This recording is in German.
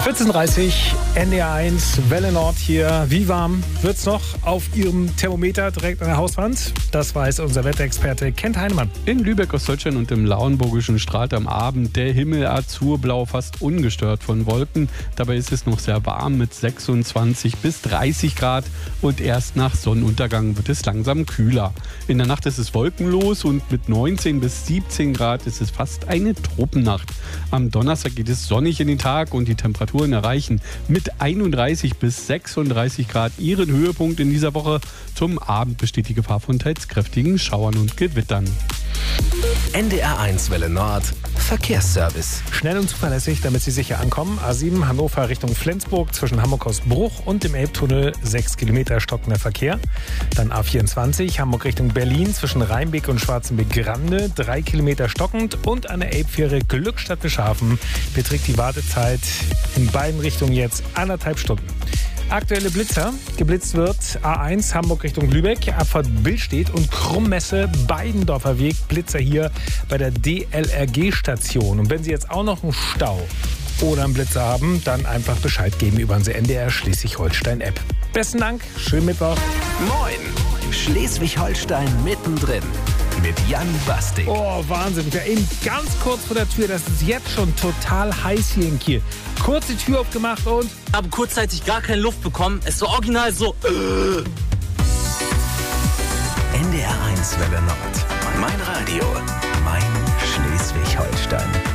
14.30 NDR1, Welle Nord hier. Wie warm wird's noch auf Ihrem Thermometer direkt an der Hauswand? Das weiß unser Wetterexperte Kent Heinemann. In Lübeck, Ostdeutschland und im Lauenburgischen strahlt am Abend der Himmel azurblau, fast ungestört von Wolken. Dabei ist es noch sehr warm mit 26 bis 30 Grad und erst nach Sonnenuntergang wird es langsam kühler. In der Nacht ist es wolkenlos und mit 19 bis 17 Grad ist es fast eine Tropennacht. Am Donnerstag geht es sonnig in den Tag und die Temperaturen erreichen mit 31 bis 36 Grad ihren Höhepunkt in dieser Woche. Zum Abend besteht die Gefahr von teils kräftigen Schauern und Gewittern. NDR1 Welle Nord Verkehrsservice. Schnell und zuverlässig, damit Sie sicher ankommen. A7 Hannover Richtung Flensburg zwischen Hamburg-Ostbruch und dem Elbtunnel 6 Kilometer stockender Verkehr. Dann A24 Hamburg Richtung Berlin zwischen Rheinbeck und Schwarzenbeck-Grande 3 Kilometer stockend und an der Elbfähre Glückstadt-Beschafen beträgt die Wartezeit in beiden Richtungen jetzt 1,5 Stunden. Aktuelle Blitzer. Geblitzt wird A1 Hamburg Richtung Lübeck, Abfahrt Billstedt und Krummesse, Beidendorfer Weg. Blitzer hier bei der DLRG-Station. Und wenn Sie jetzt auch noch einen Stau oder einen Blitzer haben, dann einfach Bescheid geben über unsere NDR Schleswig-Holstein-App. Besten Dank, schönen Mittwoch. Moin, Schleswig-Holstein mittendrin mit Jan Bastik. Oh, Wahnsinn. Ich war eben ganz kurz vor der Tür. Das ist jetzt schon total heiß hier in Kiel. Kurz die Tür aufgemacht und... habe kurzzeitig gar keine Luft bekommen. Es war original so... NDR1 Welle Nord. Mein Radio. Mein Schleswig-Holstein.